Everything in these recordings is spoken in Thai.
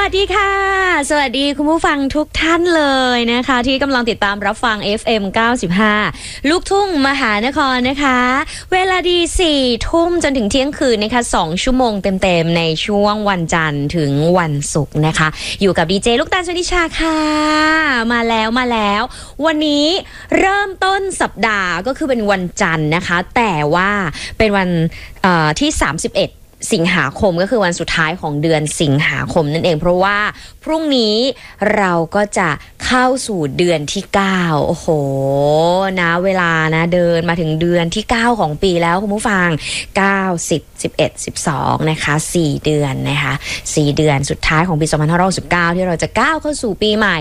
วัสดีค่ะสวัสดีคุณผู้ฟังทุกท่านเลยนะคะที่กำลังติดตามรับฟัง FM 95ลูกทุ่งมหานครนะคะเวลาดี 4 ทุ่มจนถึงเที่ยงคืนนะคะ2ชั่วโมงเต็มๆในช่วงวันจันทร์ถึงวันศุกร์นะคะอยู่กับดีเจลูกตาลชนิชาค่ะมาแล้ววันนี้เริ่มต้นสัปดาห์ก็คือเป็นวันจันทร์นะคะแต่ว่าเป็นวันที่31สิงหาคมก็คือวันสุดท้ายของเดือนสิงหาคมนั่นเองเพราะว่าพรุ่งนี้เราก็จะเข้าสู่เดือนที่9โอ้โหนะเวลานะเดินมาถึงเดือนที่9ของปีแล้วคุณผู้ฟัง9 10 11 12นะคะ4เดือนนะคะ4เดือนสุดท้ายของปี2569ที่เราจะก้าวเข้าสู่ปีใหม่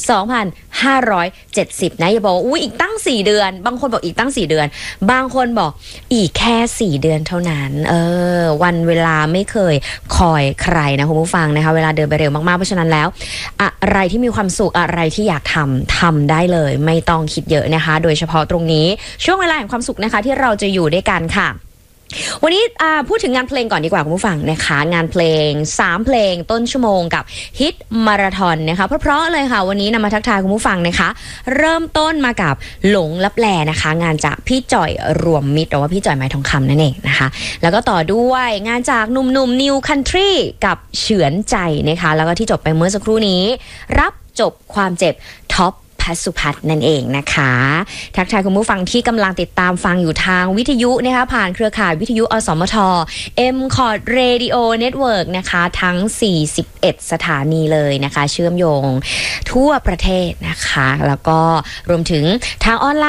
2570นะอย่าบอกอุ๊ยอีกตั้ง4เดือนบางคนบอกอีกตั้ง4เดือนบางคนบอกอีกแค่4เดือนเท่านั้นวันเวลาไม่เคยคอยใครนะคุณผู้ฟังนะคะเวลาเดินไปเร็วมากๆเพราะฉะนั้นแล้วอะไรที่มีความสุขอะไรที่อยากทำได้เลยไม่ต้องคิดเยอะนะคะโดยเฉพาะตรงนี้ช่วงเวลาแห่งความสุขนะคะที่เราจะอยู่ด้วยกันค่ะวันนี้พูดถึงงานเพลงก่อนดีกว่าคุณผู้ฟังนะคะงานเพลง3เพลงต้นชั่วโมงกับฮิตมาราธอนนะคะเพราะเลยค่ะวันนี้นำมาทักทายคุณผู้ฟังนะคะเริ่มต้นมากับหลงลับแลนะคะงานจากพี่จ่อยรวมมิตรหรือว่าพี่จ่อยไม้ทองคำนั่นเองนะคะแล้วก็ต่อด้วยงานจากหนุ่มนิวคันทรีกับเฉือนใจนะคะแล้วก็ที่จบไปเมื่อสักครู่นี้รับจบความเจ็บท็อปสุพัฒน์นั่นเองนะคะทักทายคุณผู้ฟังที่กำลังติดตามฟังอยู่ทางวิทยุนะคะผ่านเครือข่ายวิทยุอสมท MCOT Radio Network นะคะทั้ง41สถานีเลยนะคะเชื่อมโยงทั่วประเทศนะคะแล้วก็รวมถึงทางออนไลน์